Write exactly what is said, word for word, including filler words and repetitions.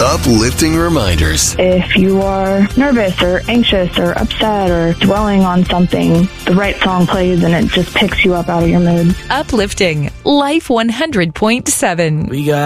uplifting reminders. If you are nervous or anxious or upset or dwelling on something, the right song plays and it just picks you up out of your mood. Uplifting Life one hundred point seven. We got